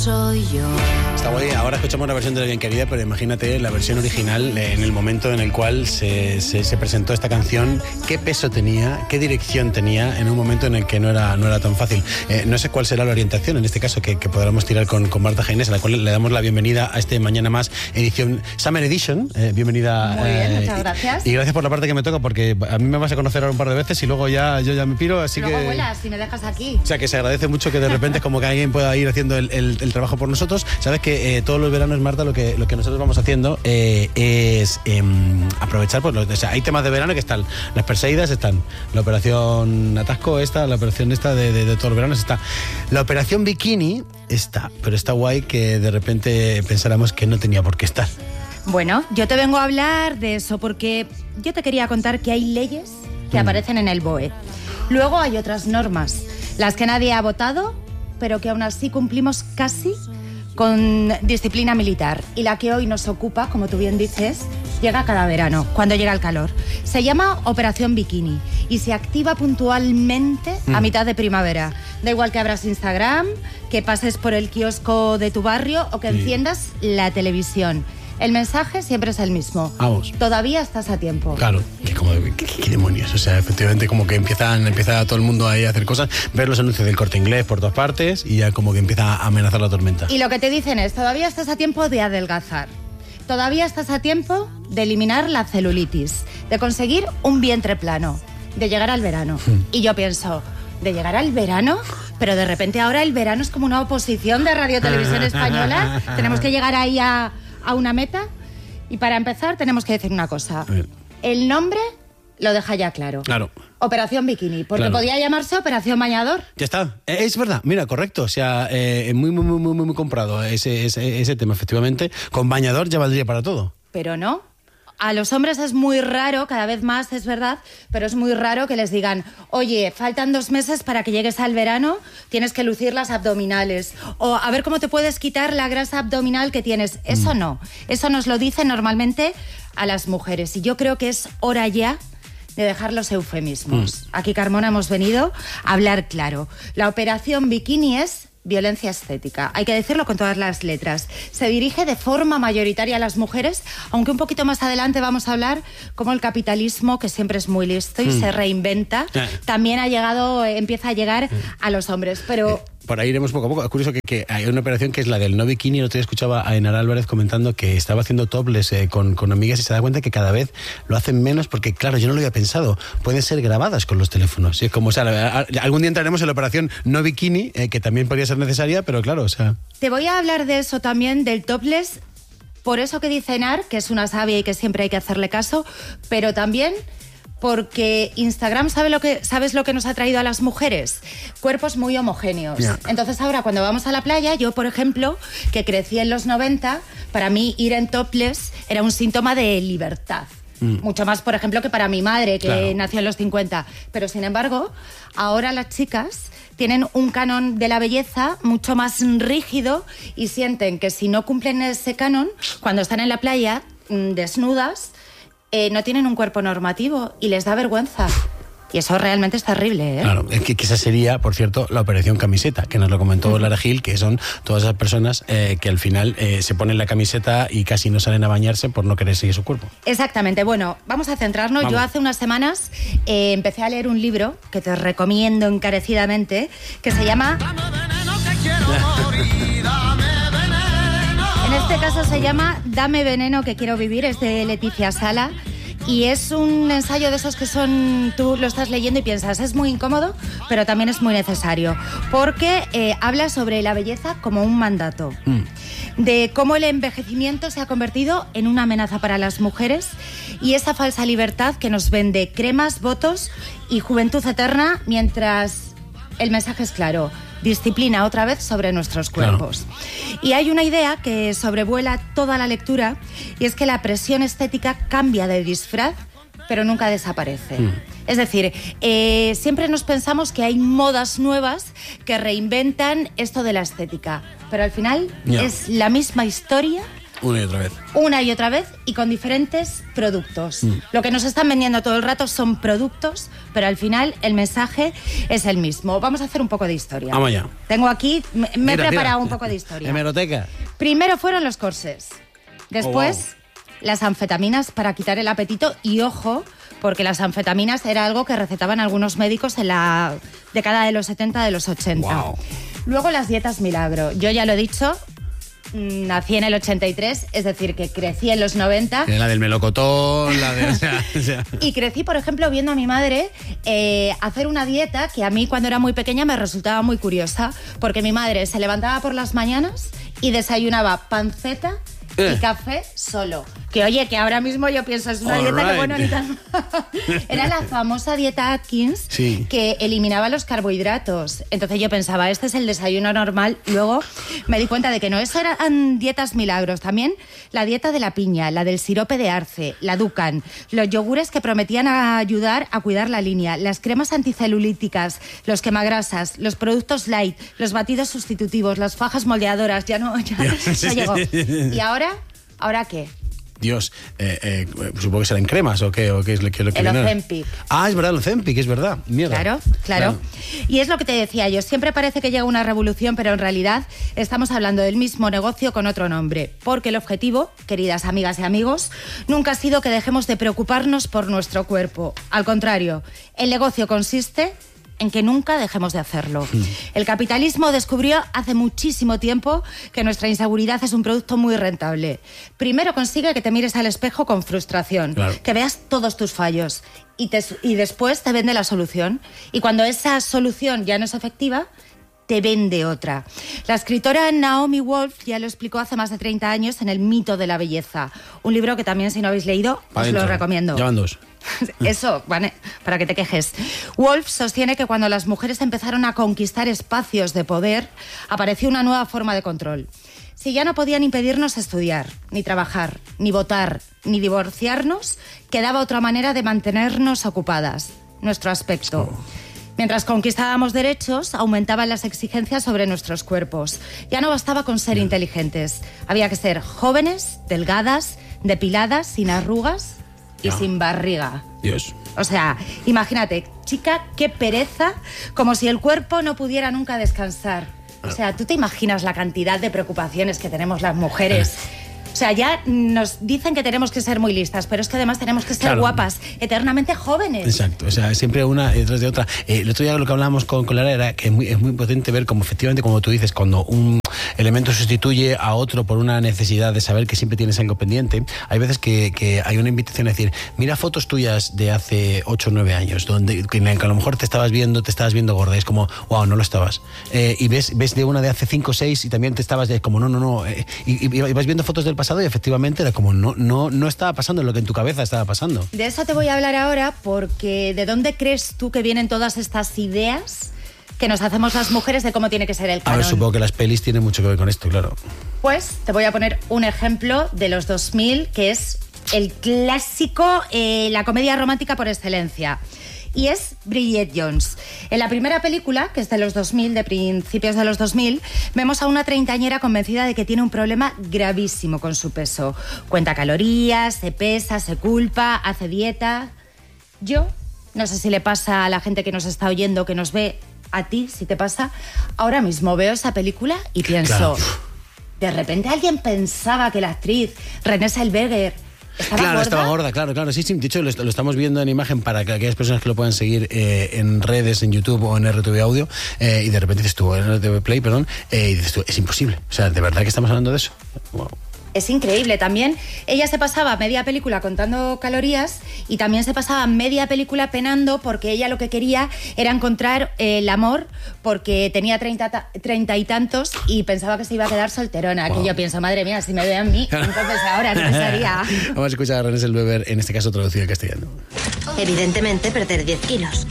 Soy yo. Está guay, ahora escuchamos la versión de La Bien Querida, pero imagínate la versión original en el momento en el cual se presentó esta canción, qué peso tenía, qué dirección tenía en un momento en el que no era tan fácil. No sé cuál será la orientación, en este caso, que podamos tirar con Marta Jainés, a la cual le damos la bienvenida a este Mañana Más, edición Summer Edition. Bienvenida. Muy bien, muchas gracias. Y gracias por la parte que me toca, porque a mí me vas a conocer ahora un par de veces y luego yo ya me piro, así luego que... vuelas y me dejas aquí. O sea, que se agradece mucho que de repente es como que alguien pueda ir haciendo el trabajo por nosotros. Sabes que todos los veranos, Marta, lo que nosotros vamos haciendo es aprovechar, pues, o sea, hay temas de verano que están, las Perseidas están, la operación Atasco está, la operación esta de todos los veranos está, la operación Bikini está, pero está guay que de repente pensáramos que no tenía por qué estar. Bueno, yo te vengo a hablar de eso porque yo te quería contar que hay leyes que aparecen en el BOE. Luego hay otras normas, las que nadie ha votado, pero que aún así cumplimos casi con disciplina militar. Y la que hoy nos ocupa, como tú bien dices, llega cada verano, cuando llega el calor. Se llama Operación Bikini y se activa puntualmente a mitad de primavera. Da igual que abras Instagram, que pases por el kiosco de tu barrio o que enciendas la televisión. El mensaje siempre es el mismo. Vamos. Todavía estás a tiempo. Claro, ¿qué demonios? O sea, efectivamente como que empieza todo el mundo ahí a hacer cosas, ver los anuncios del Corte Inglés por todas partes y ya como que empieza a amenazar la tormenta. Y lo que te dicen es, todavía estás a tiempo de adelgazar. Todavía estás a tiempo de eliminar la celulitis, de conseguir un vientre plano, de llegar al verano. Y yo pienso, ¿de llegar al verano? Pero de repente ahora el verano es como una oposición de Radio Televisión Española. Tenemos que llegar ahí a una meta. Y para empezar tenemos que decir una cosa. El nombre lo deja ya claro. Claro. Operación Bikini, porque Claro. podía llamarse Operación Bañador. Ya está. Es verdad, mira, correcto. O sea, muy comprado ese tema, efectivamente. Con bañador ya valdría para todo. Pero no. A los hombres es muy raro, cada vez más es verdad, pero es muy raro que les digan, oye, faltan 2 meses para que llegues al verano, tienes que lucir las abdominales. O a ver cómo te puedes quitar la grasa abdominal que tienes. Eso no. Eso nos lo dicen normalmente a las mujeres. Y yo creo que es hora ya de dejar los eufemismos. Aquí, Carmona, hemos venido a hablar claro. La operación Bikini es violencia estética. Hay que decirlo con todas las letras. Se dirige de forma mayoritaria a las mujeres, aunque un poquito más adelante vamos a hablar cómo el capitalismo, que siempre es muy listo y se reinventa, también empieza a llegar a los hombres. Pero por ahí iremos poco a poco. Es curioso que hay una operación que es la del no bikini. El otro día escuchaba a Ainara Álvarez comentando que estaba haciendo topless con amigas y se da cuenta que cada vez lo hacen menos porque, claro, yo no lo había pensado. Pueden ser grabadas con los teléfonos. Y es como, o sea, algún día entraremos en la operación no bikini, que también podría ser necesaria, pero claro, o sea... Te voy a hablar de eso también, del topless, por eso que dice Enar, que es una sabia y que siempre hay que hacerle caso, pero también porque Instagram ¿sabes lo que nos ha traído a las mujeres? Cuerpos muy homogéneos. Yeah. Entonces ahora cuando vamos a la playa, yo por ejemplo, que crecí en los 90, para mí ir en topless era un síntoma de libertad. Mucho más, por ejemplo, que para mi madre, que nació en los 50. Pero sin embargo, ahora las chicas tienen un canon de la belleza mucho más rígido y sienten que si no cumplen ese canon, cuando están en la playa desnudas, no tienen un cuerpo normativo y les da vergüenza. Y eso realmente es terrible, ¿eh? Claro, es que esa sería, por cierto, la operación camiseta, que nos lo comentó Lara Gil, que son todas esas personas que al final se ponen la camiseta y casi no salen a bañarse por no querer seguir su cuerpo. Exactamente. Bueno, vamos a centrarnos. Vamos. Yo hace unas semanas empecé a leer un libro que te recomiendo encarecidamente, que se llama... En este caso se llama Dame veneno que quiero vivir, es de Leticia Sala. Y es un ensayo de esos que son, tú lo estás leyendo y piensas, es muy incómodo, pero también es muy necesario, porque habla sobre la belleza como un mandato, de cómo el envejecimiento se ha convertido en una amenaza para las mujeres y esa falsa libertad que nos vende cremas, botox y juventud eterna, mientras el mensaje es claro: disciplina otra vez sobre nuestros cuerpos. Claro. Y hay una idea que sobrevuela toda la lectura y es que la presión estética cambia de disfraz, pero nunca desaparece. Es decir, siempre nos pensamos que hay modas nuevas que reinventan esto de la estética, pero al final es la misma historia Una y otra vez y con diferentes productos. Lo que nos están vendiendo todo el rato son productos, pero al final el mensaje es el mismo. Vamos a hacer un poco de historia. Vamos allá. Tengo aquí, me he preparado un poco de historia. Hemeroteca. Primero fueron los corsés. Después, las anfetaminas para quitar el apetito. Y ojo, porque las anfetaminas era algo que recetaban algunos médicos en la década de los 70, de los 80. Wow. Luego las dietas milagro. Yo ya lo he dicho, nací en el 83, es decir, que crecí en los 90. La del melocotón, la de... Y crecí, por ejemplo, viendo a mi madre hacer una dieta que a mí cuando era muy pequeña me resultaba muy curiosa, porque mi madre se levantaba por las mañanas y desayunaba panceta y café solo. Que oye, que ahora mismo yo pienso, es una dieta que bueno, ni tan... Era la famosa dieta Atkins, que eliminaba los carbohidratos. Entonces yo pensaba, este es el desayuno normal. Luego me di cuenta de que no, eso eran dietas milagros. También la dieta de la piña, la del sirope de arce, la Dukan, los yogures que prometían ayudar a cuidar la línea, las cremas anticelulíticas, los quemagrasas, los productos light, los batidos sustitutivos, las fajas moldeadoras. Ya no llegó. ¿Y ahora qué? Dios, supongo que serán cremas o qué es lo que el viene. Ozempic. Ah, es verdad, el Ozempic, es verdad. Mierda. Claro. Y es lo que te decía yo, siempre parece que llega una revolución, pero en realidad estamos hablando del mismo negocio con otro nombre. Porque el objetivo, queridas amigas y amigos, nunca ha sido que dejemos de preocuparnos por nuestro cuerpo. Al contrario, el negocio consiste en que nunca dejemos de hacerlo. El capitalismo descubrió hace muchísimo tiempo que nuestra inseguridad es un producto muy rentable. Primero consigue que te mires al espejo con frustración, que veas todos tus fallos y después te vende la solución. Y cuando esa solución ya no es efectiva, te vende otra. La escritora Naomi Wolf ya lo explicó hace más de 30 años en El mito de la belleza. Un libro que también, si no habéis leído, os lo recomiendo. Ya van 2. Eso, vale, para que te quejes. Wolf sostiene que cuando las mujeres empezaron a conquistar espacios de poder, apareció una nueva forma de control. Si ya no podían impedirnos estudiar, ni trabajar, ni votar, ni divorciarnos, quedaba otra manera de mantenernos ocupadas, nuestro aspecto. Mientras conquistábamos derechos, aumentaban las exigencias sobre nuestros cuerpos. Ya no bastaba con ser inteligentes. Había que ser jóvenes, delgadas, depiladas, sin arrugas y sin barriga. Dios. O sea, imagínate, chica, qué pereza, como si el cuerpo no pudiera nunca descansar. O sea, ¿tú te imaginas la cantidad de preocupaciones que tenemos las mujeres? O sea, ya nos dicen que tenemos que ser muy listas, pero es que además tenemos que ser guapas, eternamente jóvenes. Exacto, o sea, siempre una detrás de otra. El otro día lo que hablábamos con Lara era que es muy potente ver cómo efectivamente, como tú dices, cuando un elemento sustituye a otro por una necesidad de saber que siempre tienes algo pendiente, hay veces que hay una invitación a decir, mira fotos tuyas de hace 8 o 9 años, donde que a lo mejor te estabas viendo gorda, es como, wow, no lo estabas. Y ves de una de hace 5 o 6 y también te estabas como, no. Y vas viendo fotos del pasado y efectivamente era como, no estaba pasando lo que en tu cabeza estaba pasando. De eso te voy a hablar ahora, porque ¿de dónde crees tú que vienen todas estas ideas que nos hacemos las mujeres de cómo tiene que ser el canon? A ver, supongo que las pelis tienen mucho que ver con esto, claro. Pues te voy a poner un ejemplo de los 2000, que es el clásico, la comedia romántica por excelencia. Y es Bridget Jones. En la primera película, que es de los 2000, de principios de los 2000, vemos a una treintañera convencida de que tiene un problema gravísimo con su peso. Cuenta calorías, se pesa, se culpa, hace dieta. Yo, no sé si le pasa a la gente que nos está oyendo, que nos ve, a ti, si te pasa, ahora mismo veo esa película y pienso, de repente alguien pensaba que la actriz Renée Zellweger estaba gorda, claro. Sí, de hecho lo estamos viendo en imagen para que aquellas personas que lo puedan seguir en redes, en YouTube o en RTV Audio, y de repente dices tú, en RTV Play, perdón, y dices tú, es imposible. O sea, ¿de verdad que estamos hablando de eso? Wow. Es increíble. También ella se pasaba media película contando calorías y también se pasaba media película penando porque ella lo que quería era encontrar el amor, porque tenía 30 y tantos y pensaba que se iba a quedar solterona. Wow. Que yo pienso, madre mía, si me ve a mí, entonces ahora no pensaría. Vamos a escuchar a Renée Zellweger, en este caso traducido al castellano. Evidentemente, perder 10 kilos.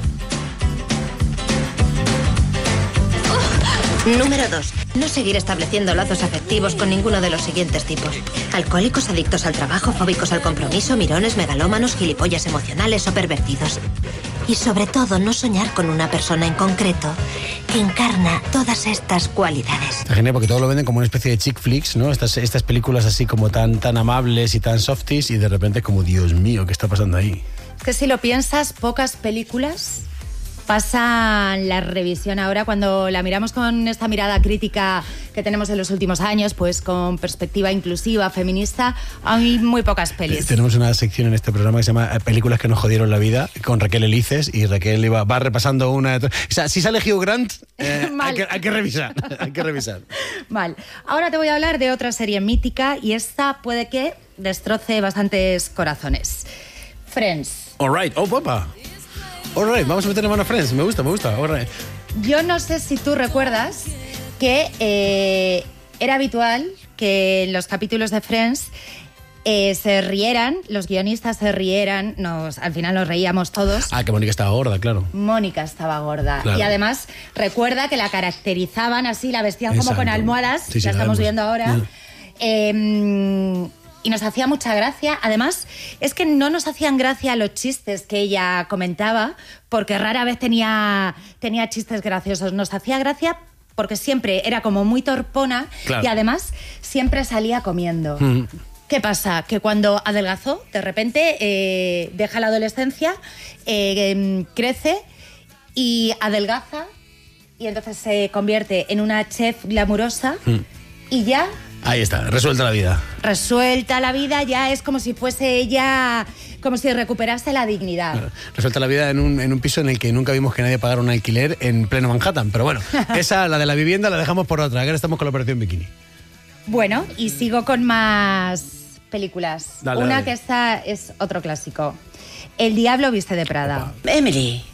Número 2. No seguir estableciendo lazos afectivos con ninguno de los siguientes tipos. Alcohólicos, adictos al trabajo, fóbicos al compromiso, mirones, megalómanos, gilipollas emocionales o pervertidos. y sobre todo no soñar con una persona en concreto que encarna todas estas cualidades. Está genial porque todo lo venden como una especie de chick flicks, ¿no? Estas películas así como tan amables y tan softies y de repente como, Dios mío, ¿qué está pasando ahí? Es que si lo piensas, pocas películas pasan la revisión ahora cuando la miramos con esta mirada crítica que tenemos en los últimos años, pues con perspectiva inclusiva, feminista, hay muy pocas pelis. Tenemos una sección en este programa que se llama Películas que nos jodieron la vida, con Raquel Elices, y Raquel va repasando una... O sea, si sale Hugh Grant, hay que revisar, hay que revisar. Mal. Ahora te voy a hablar de otra serie mítica y esta puede que destroce bastantes corazones. Friends. All right, oh, papá. All right, vamos a meterle mano a Friends, me gusta, all right. Yo no sé si tú recuerdas que era habitual que en los capítulos de Friends se rieran, los guionistas se rieran, al final nos reíamos todos. Ah, que Mónica estaba gorda, claro. Mónica estaba gorda. Claro. Y además recuerda que la caracterizaban así, la vestían como con almohadas, sí, la estamos viendo ahora. Y nos hacía mucha gracia. Además, es que no nos hacían gracia los chistes que ella comentaba, porque rara vez tenía chistes graciosos. Nos hacía gracia porque siempre era como muy torpona, claro. Y además siempre salía comiendo. ¿Qué pasa? Que cuando adelgazó, de repente deja la adolescencia, crece y adelgaza, y entonces se convierte en una chef glamurosa y ya... Ahí está, resuelta la vida. Resuelta la vida, ya es como si fuese ella, como si recuperase la dignidad. Claro, resuelta la vida en un piso en el que nunca vimos que nadie pagara un alquiler en pleno Manhattan. Pero bueno, esa, la de la vivienda, la dejamos por otra. Ahora estamos con la Operación Bikini. Bueno, y sigo con más películas. Dale, Una dale. que esta es otro clásico. El diablo viste de Prada. Opa. Emily,